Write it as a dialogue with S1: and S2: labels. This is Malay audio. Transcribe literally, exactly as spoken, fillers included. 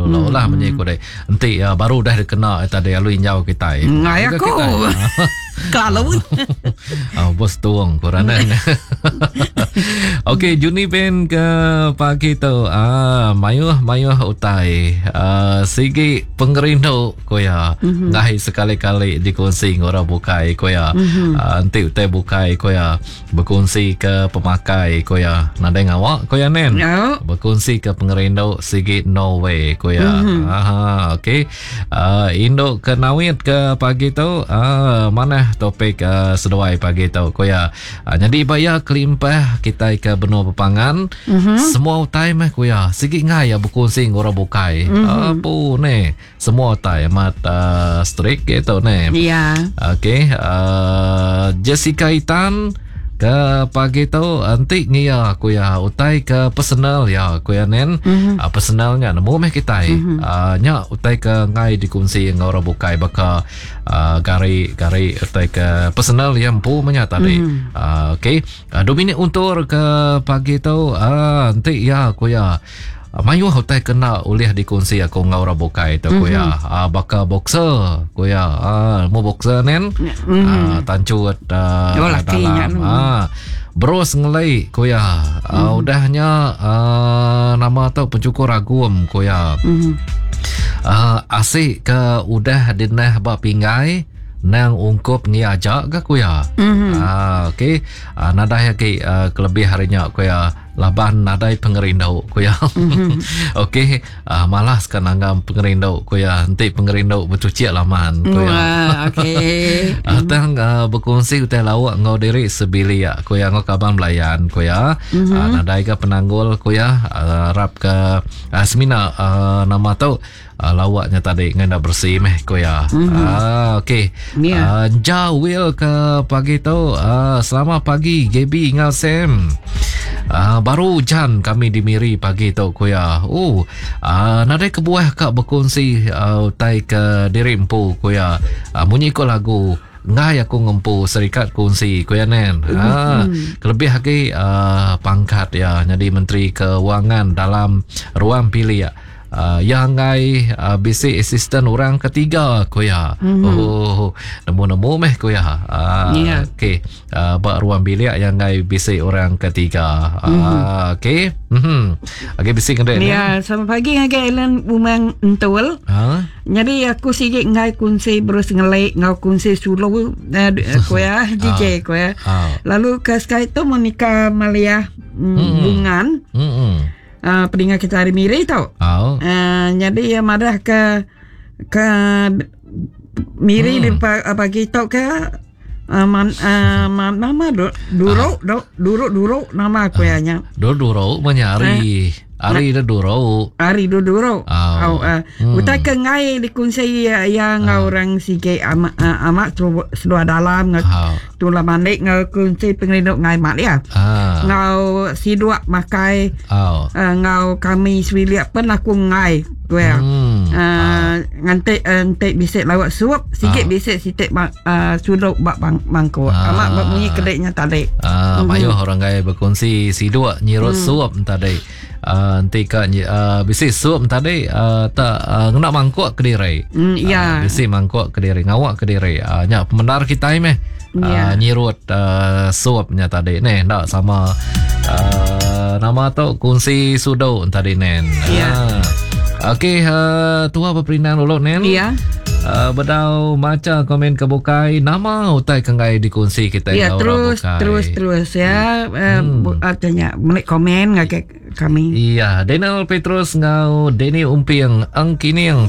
S1: lo lah menye ko dai enti baru dah kena tadi alui nyau kita
S2: ngai aku kalau
S1: ah bos tuang koranan. Okey, Juni pen ke pagi tu ah mayuh mayuh utai ah sigi pengerino koya ngai sekali-kali dikongsi ngora bukai koya enti utai bukai koya berkongsi ke pemakai koya nadai ngawak koya nen berkongsi ke pengerino sigi no way koya aha okey uh, Indo ke nawit ke pagi tu uh, mana topik uh, seduai pagi tu koya uh, jadi bayar kelimpah kita ke benua pepangan uh-huh. semua time eh koya sigi ngai ya berkongsi ngora bukai uh-huh. apa ne semua time mat uh, strict gitu ne
S2: ya
S1: okey uh, Jessica Itan ke pagi tu antik ni ya kuya utai ke personal ya kuya nen mm-hmm. uh, personalnya nemu meh kita mm-hmm. uh, nya utai ke ngai dikongsi ngora bukai baka uh, gari gari utai ke personal yang pu menya tadi mm-hmm. uh, okey uh, Dominic Untur ke pagi tu uh, antik ya kuya mayu hotai kena oleh dikongsi aku ngau bukai tu kuya mm-hmm. uh, baka boxer kuya uh, mu boxer nen mm-hmm. uh, tancut uh, oh, dalam uh, bros ngelai kuya uh, mm-hmm. udahnya uh, nama tu pencukur agum kuya mm-hmm. uh, asik ke udah dinah ba pingai nang ungkup ni ajak ke kuya mm-hmm. uh, okey uh, nadai ke uh, kelebih harinya kuya laban nadai pengerindau kuya mm-hmm. okey uh, malas kan anggam pengerindau kuya nanti pengerindau bercuci laman kuya
S2: uh, okey
S1: atang uh, berkongsi utai lawak ngau diri sebili ya kuya ngau kaban melayan kuya mm-hmm. uh, nadai ke penanggul kuya uh, rap ke uh, semina uh, nama tu uh, lawaknya tadi ngenda bersih meh kuya mm-hmm. uh, okey yeah. uh, Jawil ke pagi tu uh, selamat pagi Gaby Ngal Sam uh, baru hujan kami di Miri pagi tu kuya oh uh, nadai kebuah kak berkongsi uh, utai ke diri empu kuya uh, bunyi ko lagu ngai aku ngempu serikat kongsi kuya nen mm-hmm. ha kelebih lagi uh, pangkat ya jadi Menteri Keuangan dalam ruang pilih ya Uh, yang ngai uh, basic assistant orang ketiga kuya mm-hmm. oh nemu-nemu meh kuya uh, yeah. okey uh, bak ruang bilik yang ngai basic orang ketiga uh, mm-hmm. okey mhm okey basic ngade
S2: ni ya selamat pagi ngage Ellen Umang Entul ha jadi aku sikit ngai kunci berus ngelai ngau kunci sulu uh, kuya D J kuya uh. lalu ke Sky tu Monica Malia mm, bungan mm-hmm. Uh, peringat kita hari Miri tau. Oh. Uh, jadi ya marah ke ke Miri hmm. di pagi tau ke uh, man, uh, man, nama du, duro uh. duro duro nama aku ya nya.
S1: Duro duro menyari. Uh. Ari dah duro.
S2: Ari dah duro. Oh. Uh, hmm. Utai ke ngai dikonsei uh, yang uh. orang sige amak uh, amak sedua dalam ngau oh. tula mandek ngau konsei pengelindung ngai mak ya. Uh. Ngau si dua makai oh. uh, ngau kami swiliak pun aku ngai kuya. Hmm. Uh, ngante ngante bisik lawak suap sikit oh. bisik sitik uh, sudok bak bang, bangko. Uh. Amak bak bunyi kedeknya tadi.
S1: Ah, uh, mm-hmm. Mayo orang gaya berkongsi si dua nyirot hmm. suap tadi. Uh, nanti kan uh, bisi suap tadi uh, tak uh, nak mangkuk kediri mm, yeah. uh, bisi mangkuk kediri ngawak kediri uh, nya pembenar kita meh yeah. uh, nyirut uh, suapnya tadi ne ndak sama uh, nama tu kunci sudo tadi nen yeah. uh, okey uh, tua berperinang dulu nen
S2: ya yeah.
S1: Uh, bedau macam komen kebukai nama utai kengai dikongsi kita
S2: ya terus terus terus ya hmm. uh, artinya menik komen ngake kami
S1: iya Daniel Petrus ngau Denny Umpiang ang kini yang